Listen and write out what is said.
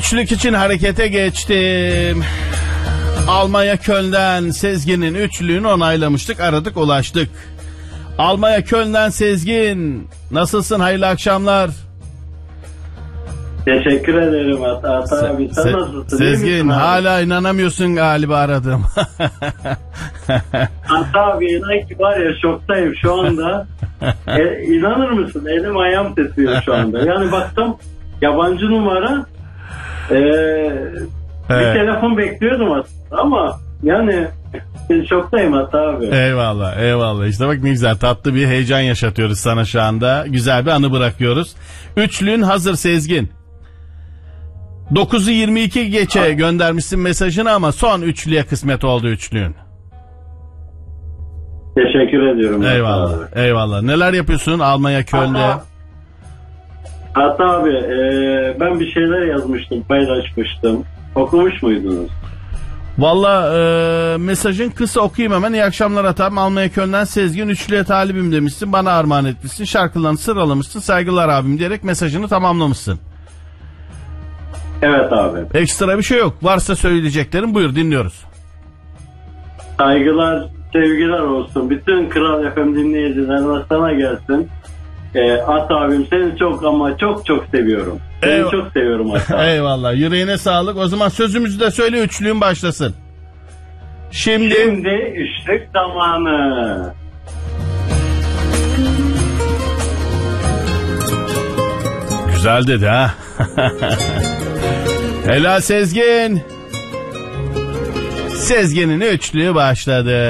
Üçlük için harekete geçtim. Almanya Köln'den Sezgin'in üçlüğünü onaylamıştık, aradık, ulaştık. Almanya Köln'den Sezgin, nasılsın, hayırlı akşamlar. Teşekkür ederim Ata abi, sen nasılsın? Sezgin, hala inanamıyorsun galiba aradım. Ata abi inan ki var ya, şoktayım şu anda. İnanır mısın, elim ayağım titriyor şu anda. Yani baktım yabancı numara, bir telefon bekliyordum aslında ama yani şoktayım Ata abi. Eyvallah eyvallah, işte bak ne güzel, tatlı bir heyecan yaşatıyoruz sana şu anda, güzel bir anı bırakıyoruz. Üçlüğün hazır Sezgin. 9'u 22 geçe göndermişsin mesajını ama son üçlüye kısmet oldu üçlüğün. Teşekkür ediyorum. Eyvallah eyvallah. Neler yapıyorsun Almanya Köln'de? Hatta abi ben bir şeyler yazmıştım, paylaşmıştım. Okumuş muydunuz? Valla mesajın kısa, okuyayım hemen. İyi akşamlar Atam. Almanya Köln'den Sezgin, üçlüye talibim demişsin. Bana armağan etmişsin. Şarkılarını sıralamışsın. Saygılar abim diyerek mesajını tamamlamışsın. Evet abi. Ekstra bir şey yok. Varsa söyleyeceklerim, buyur, dinliyoruz. Saygılar, sevgiler olsun. Bütün Kral FM dinleyicilerine sana gelsin. At abim, seni çok ama çok çok seviyorum. Seni çok seviyorum At abi. Eyvallah. Yüreğine sağlık. O zaman sözümüzü de söyle, üçlüğün başlasın. Şimdi üçlük zamanı. Güzel dedi ha. Helal Sezgin. Sezgin'in üçlüğü başladı.